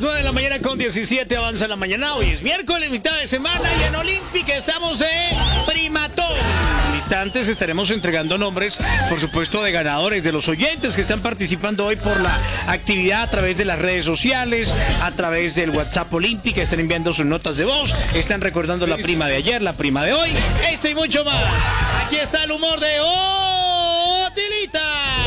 9 de la mañana con 17 avanza la mañana. Hoy es miércoles, mitad de semana, y en Olímpica estamos de primatón. En instantes estaremos entregando nombres, por supuesto, de ganadores, de los oyentes que están participando hoy por la actividad a través de las redes sociales, a través del WhatsApp Olímpica. Están enviando sus notas de voz, están recordando la prima de ayer, la prima de hoy, esto y mucho más. Aquí está el humor de Otilita.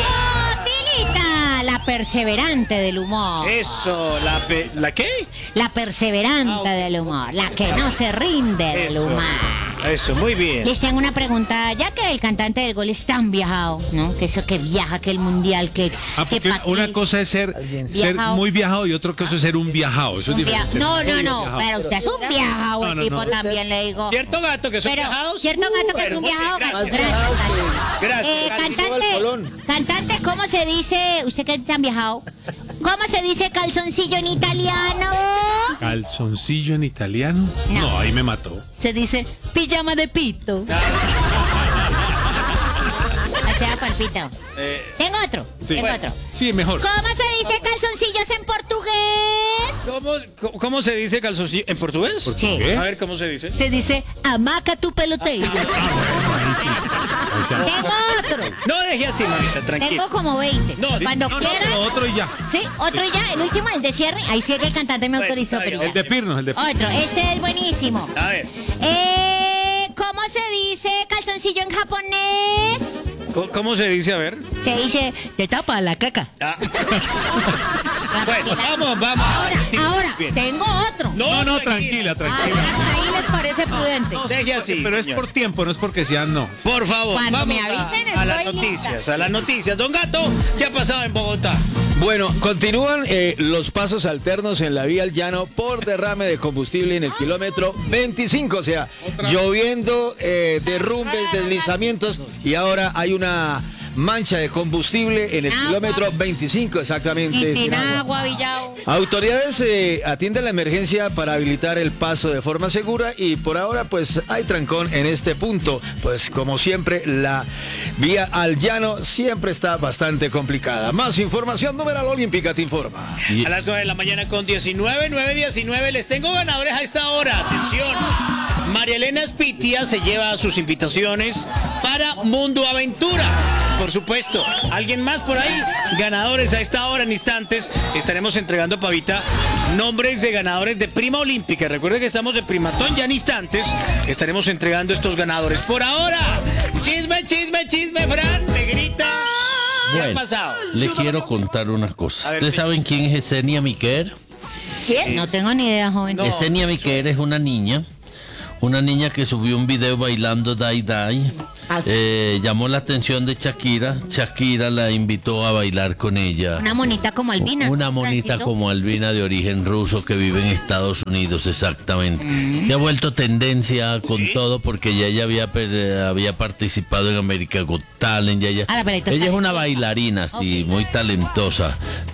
La perseverante del humor. Eso, ¿la qué? La perseverante del humor. La que no se rinde del humor. Eso, muy bien. Les tengo una pregunta, ya que el cantante del gol es tan viajado, ¿no? Que eso que viaja, que el mundial, que porque una cosa es ser muy viajado y otra cosa es ser un viajado. Eso es diferente. No, pero usted es un viajado, el tipo también le digo. Cierto gato que son viajados. Cierto gato que es un viajado. Gracias. Cantante, ¿cómo se dice? Usted que es tan viajado. ¿Cómo se dice calzoncillo en italiano? ¿Calzoncillo en italiano? No, ahí me mató. Se dice pijama de pito. O sea, palpito. Tengo otro. Sí, mejor. ¿Cómo se dice calzoncillos en portugués? ¿Cómo se dice calzoncillo en portugués? Sí. A ver, ¿cómo se dice? Se dice hamaca tu pelotero. Tengo otro. No deje así, mamita, tranquilo. Tengo como 20. Cuando quieran. Otro y ya. Sí, otro y ya. El último, el de cierre. Ahí sí que el cantante me autorizó. Está bien. Pero ya. El de Pirnos. Otro. Este es buenísimo. A ver. ¿Cómo se dice calzoncillo en japonés? ¿Cómo se dice? A ver. Se dice, te tapa la caca. Bueno, vamos. Ahora, tengo otro. No, tranquila. Ahí les parece prudente. Deje así. Pero es por tiempo, no es porque sean no. Por favor, Cuando vamos me avisen, a las estoy noticias, Don Gato, ¿qué ha pasado en Bogotá? Bueno, continúan los pasos alternos en la vía al llano por derrame de combustible en el kilómetro 25, o sea, lloviendo, derrumbes, deslizamientos, y ahora hay una mancha de combustible en el kilómetro 25 exactamente. Y sin agua, Villao. Autoridades atienden la emergencia para habilitar el paso de forma segura, y por ahora pues hay trancón en este punto, pues como siempre la vía al llano siempre está bastante complicada. Más información, numeral Olímpica te informa. A las 9 de la mañana con 9:19, les tengo ganadores a esta hora. Atención. María Elena Espitia se lleva sus invitaciones para Mundo Aventura. Por supuesto, alguien más por ahí, ganadores a esta hora. En instantes estaremos entregando, Pavita, nombres de ganadores de Prima Olímpica. Recuerde que estamos de primatón, ya en instantes estaremos entregando estos ganadores. Por ahora, chisme, Fran, negrita. ¿Qué ha pasado? Le quiero contar una cosa. A ver, ¿Ustedes saben quién es Esenia Miquel? ¿Quién? No tengo ni idea, joven. No. Esenia Miquel es una niña que subió un video bailando Dai Dai. Llamó la atención de Shakira. Shakira la invitó a bailar con ella. Una monita como Albina. Una monita Francito. como Albina, de origen ruso, que vive en Estados Unidos, exactamente. Se ha vuelto tendencia con todo porque ella había participado en America Got Talent. Ella es una bailarina, sí, muy talentosa.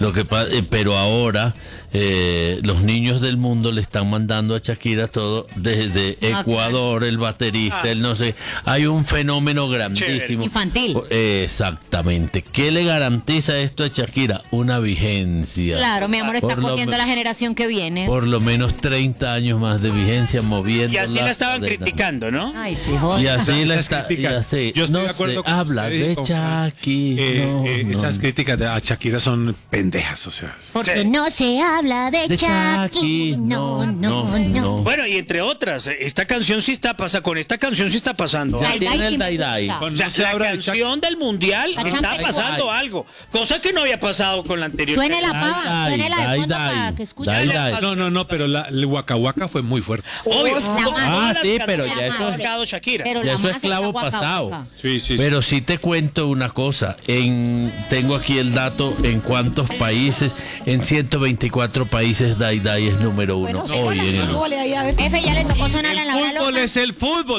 Pero ahora los niños del mundo le están mandando a Shakira todo desde Ecuador, el baterista, el no sé. Hay un fenómeno grandísimo. Infantil. Exactamente. ¿Qué le garantiza esto a Shakira? Una vigencia. Claro, mi amor, está cogiendo la generación que viene. Por lo menos 30 años más de vigencia moviendo. Y así la estaban criticando, ¿no? Ay, sí, joder. Y así la Esas está. críticas, yo estoy de acuerdo con habla usted, de con Shakira. Esas críticas a Shakira son pendejas, o sea. Porque no se habla de Shakira. No. Bueno, y entre otras, esta canción sí está pasando. Con esta canción sí está pasando. Ya Dai tiene Dai el sí me Dai Dai. gusta. O sea, la canción del mundial está pasando algo, cosa que no había pasado con la anterior. Suene la pava, suene la de fondo para que escuchen. Dai Dai. No, pero el Waka Waka fue muy fuerte. Obvio. Sí, pero ya eso es. Shakira. Pero Ya la eso es más clavo Waka pasado. Waka. Sí. Pero sí te cuento una cosa. Tengo aquí el dato en cuántos países. En 124 países Dai Dai es número 1 hoy en el mundo. F, ya le tocó sonar a la hora Fútbol loca. es el fútbol.